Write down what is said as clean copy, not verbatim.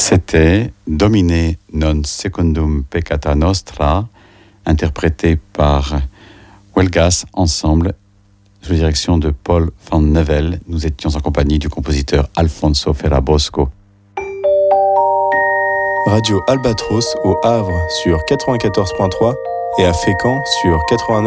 C'était Domine non secundum peccata nostra, interprété par Huelgas Ensemble, sous la direction de Paul van Nevel. Nous étions en compagnie du compositeur Alfonso Ferrabosco. Radio Albatros au Havre sur 94.3 et à Fécamp sur 89.